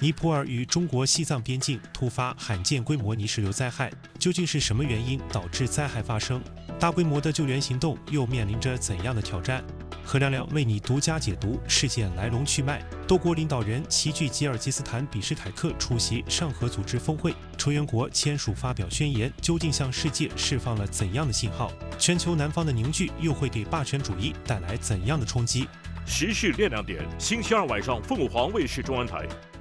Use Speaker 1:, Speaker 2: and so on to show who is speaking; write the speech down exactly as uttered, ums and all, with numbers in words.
Speaker 1: 尼泊尔与中国西藏边境突发罕见规模泥石流灾害，究竟是什么原因导致灾害发生？大规模的救援行动又面临着怎样的挑战？何亮亮为你独家解读事件来龙去脉。多国领导人齐聚吉尔吉斯斯坦比什凯克出席上合组织峰会，成员国签署发表宣言，究竟向世界释放了怎样的信号？全球南方的凝聚又会给霸权主义带来怎样的冲击？
Speaker 2: 时事练亮点，星期二晚上凤凰卫视中文台。